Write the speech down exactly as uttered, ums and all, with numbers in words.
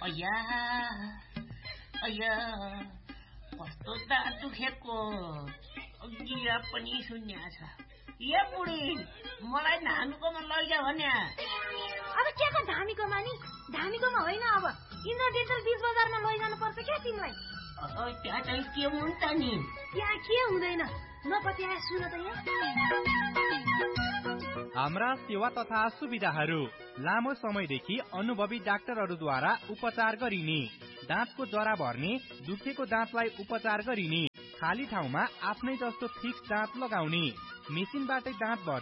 अया अया कस्तो दाँत दुखेको गिरा पनि सुन्या छ। ए बुढी मलाई धामीकोमा लैजा भन्या। अब के को धामीकोमा नि? धामीकोमा होइन, अब इन्द्रडेन्टल बीच बजारमा लैजानु पर्छ क्या तिमीलाई। त्यहाँ चाहिँ के हुन्छ नि? यहाँ के हुँदैन, नपत्याए सुन त यहाँ। हाम्रा सेवा तथा सुविधाहरू लामो समयदेखि अनुभवी डाक्टरहरूद्वारा उपचार गरिने, दाँतको जरा भर्ने, दुखेको दाँतलाई उपचार गरिने, खाली ठाउँमा आफ्नै जस्तो फिक्स दाँत लगाउने, मेसिनबाटै दाँत भर्ने